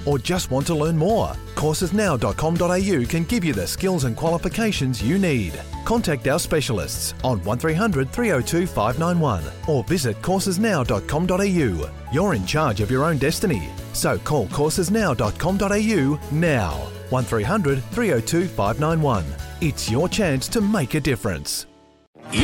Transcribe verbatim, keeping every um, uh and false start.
or just want to learn more? courses now dot com dot a u can give you the skills and qualifications you need. Contact our specialists on one three hundred three oh two five nine one or visit courses now dot com dot a u. You're in charge of your own destiny, so call courses now dot com dot a u now. one three hundred three oh two five nine one. It's your chance to make a difference.